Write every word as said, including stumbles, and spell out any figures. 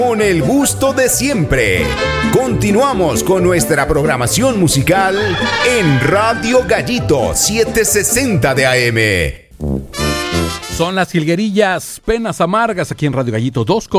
Con el gusto de siempre. Continuamos con nuestra programación musical en Radio Gallito setecientos sesenta de A M. Son las jilguerillas, penas amargas aquí en Radio Gallito dos.